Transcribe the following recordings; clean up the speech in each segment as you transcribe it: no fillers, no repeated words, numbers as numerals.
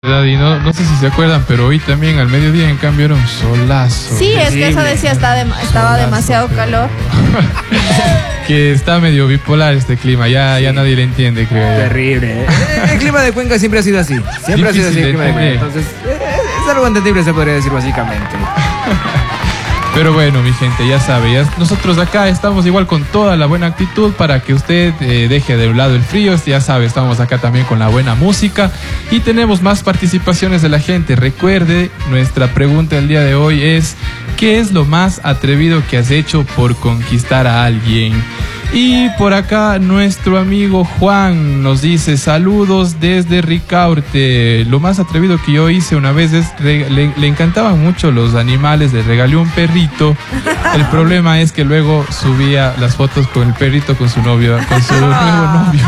Y no sé si se acuerdan, pero hoy también al mediodía en cambio era un solazo. Sí, es que eso decía, estaba demasiado calor. Que está medio bipolar este clima, ya nadie le entiende, creo. Terrible. El clima de Cuenca siempre ha sido así. Siempre ha sido así el clima de Cuenca. Entonces, es algo entendible, se podría decir básicamente. Pero bueno, mi gente, ya sabe, nosotros acá estamos igual con toda la buena actitud para que usted deje de un lado el frío. Ya sabe, estamos acá también con la buena música y tenemos más participaciones de la gente. Recuerde, nuestra pregunta del día de hoy es: ¿qué es lo más atrevido que has hecho por conquistar a alguien? Y por acá nuestro amigo Juan nos dice: saludos desde Ricaurte. Lo más atrevido que yo hice una vez es, le encantaban mucho los animales, le regalé un perrito. El problema es que luego subía las fotos con el perrito con su novio, con su nuevo novio.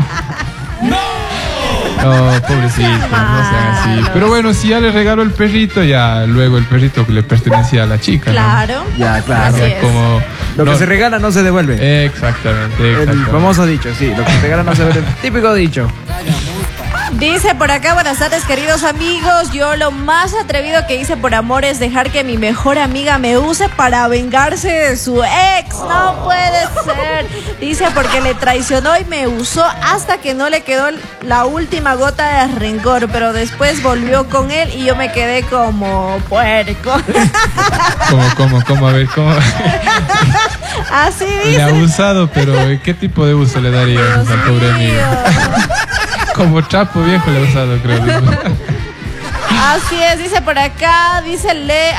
No, pobrecito, no sean así. Pero bueno, si ya le regaló el perrito, ya luego el perrito le pertenecía a la chica, claro, ¿no? Ya, claro. Así es. Como lo que se regala no se devuelve. Exactamente. El famoso dicho, sí, lo que se regala no se devuelve. Típico dicho. Dice por acá: buenas tardes, queridos amigos. Yo lo más atrevido que hice por amor es dejar que mi mejor amiga me use para vengarse de su ex. No puede ser. Dice porque le traicionó y me usó hasta que no le quedó la última gota de rencor, pero después volvió con él y yo me quedé como puerco. ¿Cómo? A ver, ¿cómo? Así dice. Le ha abusado, pero ¿qué tipo de uso le daría a esa pobre amiga? Como trapo viejo le ha usado, creo. Así es, dice por acá, dice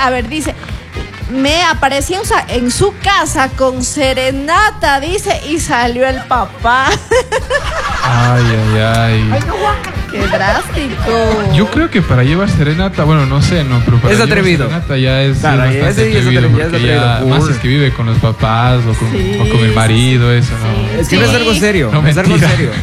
me aparecí en su casa con serenata, dice, y salió el papá. Ay. Qué drástico. Yo creo que para llevar serenata, bueno, no sé, pero para es llevar atrevido. Serenata ya es claro, bastante atrevido, porque ya más es que vive con los papás o con el marido, eso, ¿no? Es que no es algo serio, no, es algo serio.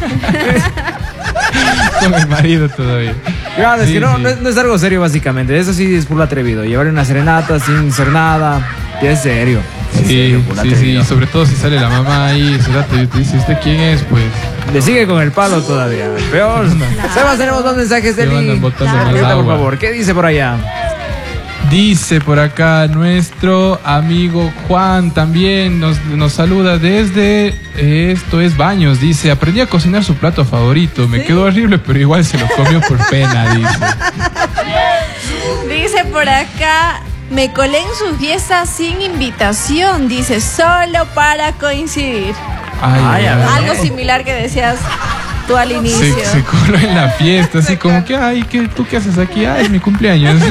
Con el marido todavía. Claro, es que no es algo serio básicamente. Eso sí es puro atrevido. Llevarle una serenata sin ser nada, ya es serio. Sí, sobre todo si sale la mamá ahí, ese rato y te dice: ¿usted quién es? Pues le sigue con el palo todavía. Peor. Sebas, tenemos dos mensajes de link. Por favor, ¿qué dice por allá? Dice por acá nuestro amigo Juan, también nos saluda desde, esto es Baños, dice: aprendí a cocinar su plato favorito, me quedó horrible, pero igual se lo comió por pena, dice. Dice por acá: me colé en su fiesta sin invitación, dice, solo para coincidir. Algo similar que decías tú al inicio. Se coló en la fiesta, así como que: ¿tú qué haces aquí? Es mi cumpleaños.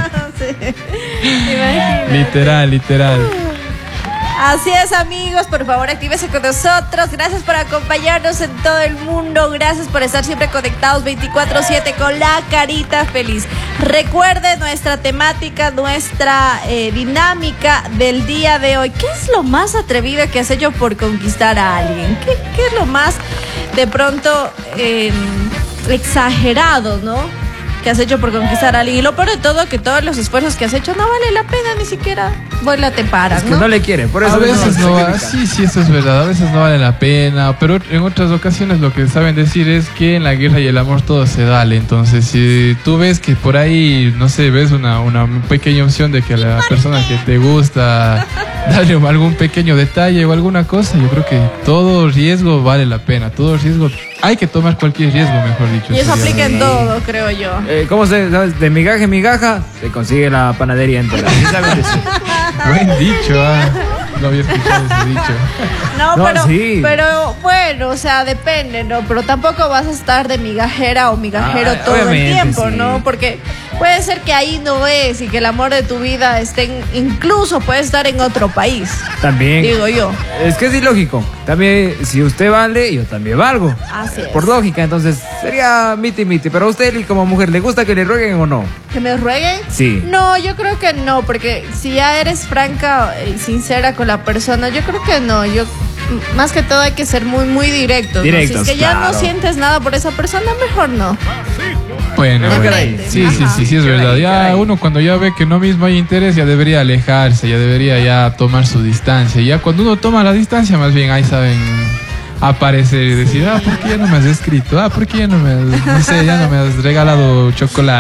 Literal. Así es, amigos, por favor actívese con nosotros. Gracias por acompañarnos en todo el mundo. Gracias por estar siempre conectados 24/7 con la carita feliz. Recuerde nuestra temática, nuestra dinámica del día de hoy. ¿Qué es lo más atrevido que has hecho por conquistar a alguien? ¿Qué es lo más de pronto exagerado, no? Que has hecho por conquistar a alguien. Y lo peor de todo, que todos los esfuerzos que has hecho no vale la pena, ni siquiera te paras, ¿no? Es que no le quiere, por eso a veces no sí, eso es verdad, a veces no vale la pena, pero en otras ocasiones lo que saben decir es que en la guerra y el amor todo se vale. Entonces, si tú ves que por ahí, no sé, ves una pequeña opción de que a la persona que te gusta darle algún pequeño detalle o alguna cosa, yo creo que todo riesgo vale la pena, todo riesgo, hay que tomar cualquier riesgo, mejor dicho. Y eso aplica en todo, creo yo. ¿Cómo sabes? De migaja en migaja se consigue la panadería entera. ¿Sí sabes decir? Buen dicho, no había escuchado ese dicho. Pero bueno, o sea, depende, ¿no? Pero tampoco vas a estar de migajera o migajero todo el tiempo, sí. ¿No? Porque puede ser que ahí no es y que el amor de tu vida incluso puede estar en otro país. También. Digo yo. Es que es ilógico. También, si usted vale, yo también valgo. Así es. Por lógica, entonces sería miti. Pero a usted, como mujer, ¿le gusta que le rueguen o no? ¿Que me rueguen? Sí. No, yo creo que no, porque si ya eres franca y sincera con la persona, yo creo que no. Más que todo hay que ser muy, muy directos. ¿No? Si es que ya no sientes nada por esa persona, mejor no. Bueno, sí, es verdad. Ya uno cuando ya ve que no mismo hay interés, ya debería alejarse, ya debería ya tomar su distancia. Ya cuando uno toma la distancia, más bien ahí saben aparecer y decir: ¿por qué ya no me has escrito? ¿Por qué ya no me has regalado chocolate?